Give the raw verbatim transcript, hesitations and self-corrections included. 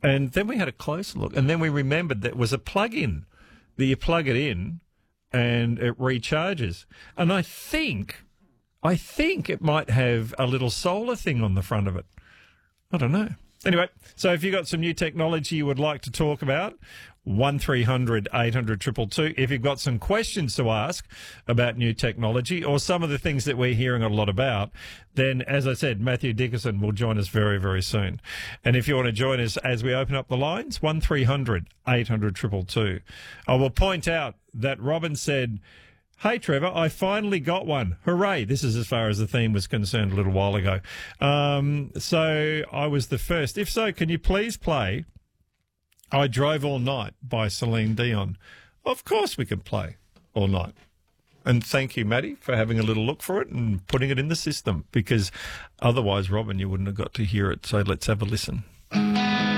And then we had a closer look, and then we remembered that it was a plug-in that you plug it in and it recharges. And I think, I think it might have a little solar thing on the front of it. I don't know. Anyway, so if you've got some new technology you would like to talk about, one three hundred eight hundred two two two. If you've got some questions to ask about new technology or some of the things that we're hearing a lot about, then, as I said, Matthew Dickerson will join us very, very soon. And if you want to join us as we open up the lines, one three hundred eight hundred two two two. I will point out that Robin said, "Hey, Trevor, I finally got one. Hooray." This is as far as the theme was concerned a little while ago. Um, so I was the first. If so, can you please play I Drove All Night by Celine Dion? Of course we can play All Night. And thank you, Maddie, for having a little look for it and putting it in the system, because otherwise, Robin, you wouldn't have got to hear it. So let's have a listen.